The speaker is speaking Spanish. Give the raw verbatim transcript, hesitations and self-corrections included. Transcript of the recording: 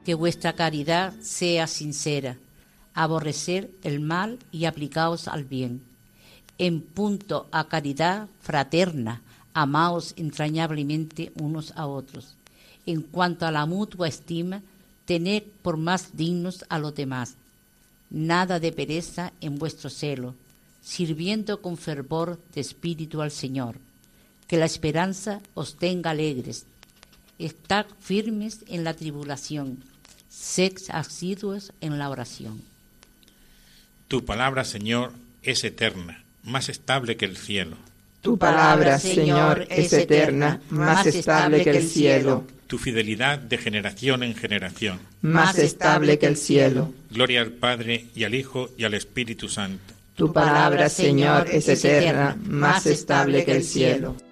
que vuestra caridad sea sincera, aborrecer el mal y aplicaos al bien. En punto a caridad fraterna, amaos entrañablemente unos a otros. En cuanto a la mutua estima, tened por más dignos a los demás. Nada de pereza en vuestro celo, sirviendo con fervor de espíritu al Señor. Que la esperanza os tenga alegres. Estad firmes en la tribulación, sed asiduos en la oración. Tu palabra, Señor, es eterna, más estable que el cielo. Tu palabra, Señor, es eterna, más estable que el cielo. Tu fidelidad de generación en generación, más estable que el cielo. Gloria al Padre, y al Hijo, y al Espíritu Santo. Tu palabra, Señor, es eterna, más estable que el cielo.